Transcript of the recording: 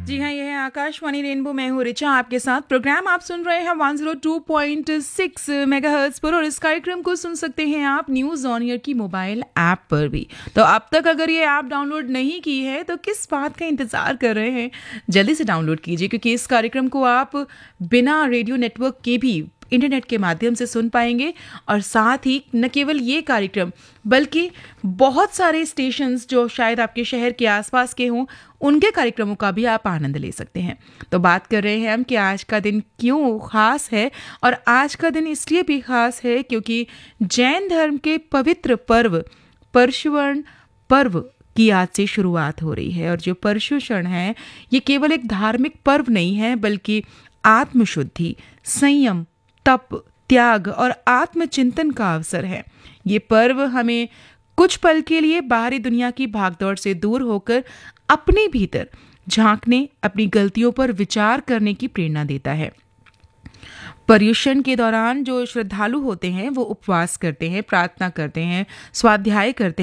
जी हाँ, यह है आकाशवाणी रेनबो। मैं हूँ रिचा आपके साथ। प्रोग्राम आप सुन रहे हैं 102.6 मेगाहर्ट्ज पर और इस कार्यक्रम को सुन सकते हैं आप न्यूज़ ऑन एयर की मोबाइल ऐप पर भी। तो अब तक अगर ये ऐप डाउनलोड नहीं की है तो किस बात का इंतज़ार कर रहे हैं, जल्दी से डाउनलोड कीजिए, क्योंकि इस कार्यक्रम को आप बिना रेडियो नेटवर्क के भी इंटरनेट के माध्यम से सुन पाएंगे। और साथ ही न केवल ये कार्यक्रम बल्कि बहुत सारे स्टेशंस जो शायद आपके शहर के आसपास के हों, उनके कार्यक्रमों का भी आप आनंद ले सकते हैं। तो बात कर रहे हैं हम कि आज का दिन क्यों खास है, और आज का दिन इसलिए भी खास है क्योंकि जैन धर्म के पवित्र पर्व परशुवर्ण पर्व की आज से शुरुआत हो रही है। और जो परशुशरण है, ये केवल एक धार्मिक पर्व नहीं है बल्कि आत्मशुद्धि, संयम, तप, त्याग और आत्मचिंतन का अवसर है। ये पर्व हमें कुछ पल के लिए बाहरी दुनिया की भागदौड़ से दूर होकर अपने भीतर झांकने, अपनी गलतियों पर विचार करने की प्रेरणा देता है। पर्युषण के दौरान जो श्रद्धालु होते हैं वो उपवास करते हैं, प्रार्थना करते हैं, स्वाध्याय करते हैं,